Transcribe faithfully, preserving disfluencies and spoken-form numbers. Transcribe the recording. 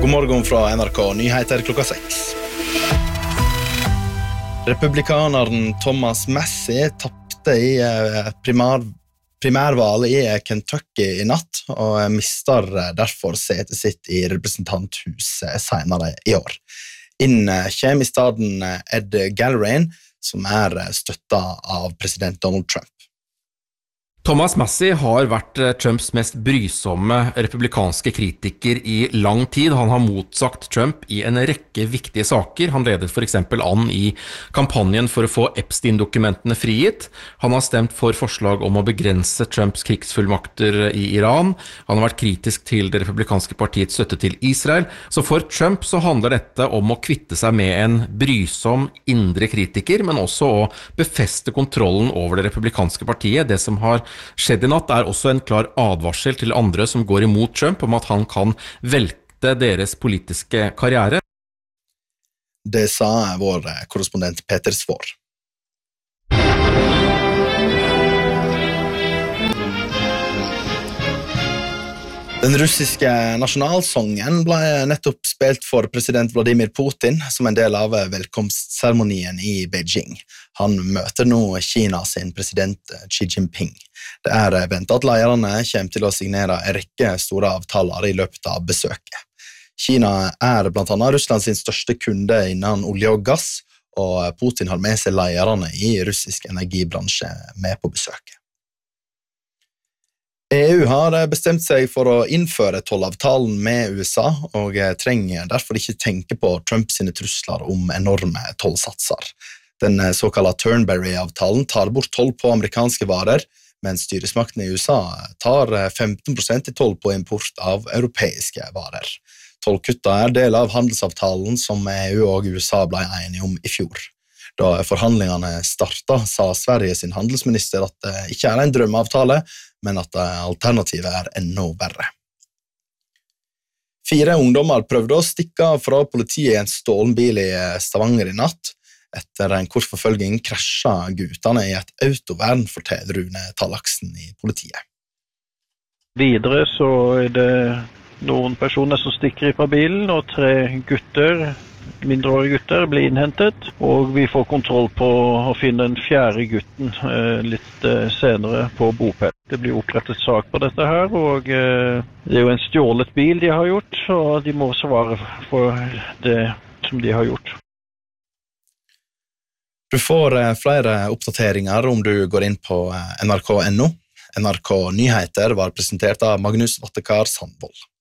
God morgen fra N R K Nyheter klokka seks. Republikaneren Thomas Massie tappte i primær, primærvalget i Kentucky i natt, og mister derfor setet sitt i representanthuset senere i år. Inn kommer i staden Ed Gallrain, som er støttet av president Donald Trump. Thomas Massie har vært Trumps mest brysomme republikanske kritiker i lang tid. Han har motsagt Trump i en rekke viktige saker. Han ledet for eksempel an i kampanjen for å få Epstein-dokumentene frigitt. Han har stemt for forslag om å begrense Trumps krigsfullmakter i Iran. Han har vært kritisk til det republikanske partiets støtte til Israel. Så for Trump så handler dette om å kvitte seg med en brysom indre kritiker, men også å befeste kontrollen over det republikanske partiet. Det som har skjedd i natt er også en klar advarsel til andre som går imot Trump om at han kan velte deres politiske karriere. Det sa vår korrespondent Peter Svår. Den russiske nasjonalsongen ble nettopp spilt for president Vladimir Putin som en del av velkomstseremonien i Beijing. Han møter nå Kina sin president Xi Jinping. Det er ventet at lederne kommer til å signere en rekke store avtaler i løpet av besøket. Kina er blant annet Russland sin største kunde innen olje og gass, og Putin har med seg lederne i russisk energibransje med på besøket. E U har bestemt seg for å innføre tollavtalen med U S A, og trenger derfor ikke tenke på Trumps sine trusler om enorme tollsatser. Den såkalte Turnberry-avtalen tar bort toll på amerikanske varer, mens styresmaktene i U S A tar femten prosent i toll på import av europeiske varer. Tollkutta er del av handelsavtalen som E U og U S A ble enige om i fjor. Da forhandlingene startet, sa Sverige sin handelsminister at det ikke er en drømmeavtale, men at alternativet er enda verre. Fire ungdommer prøvde å stikke fra politiet i en stålen bil i Stavanger i natt. Etter en kort forfølging krasja guttene i et autovern, forteller Rune Tallaksen i politiet. Videre så er det noen personer som stikker fra bilen, og tre gutter, mindreårige gutter, blir innhentet. Og vi får kontroll på å finne den fjerde gutten eh, litt eh, senere på bopel. Det blir opprettet sak på dette her, og eh, det er jo en stjålet bil de har gjort, og de må svare for det som de har gjort. Du får flere oppdateringer om du går inn på N R K punktum N O. N R K Nyheter var presentert av Magnus Vattekar Sandvold.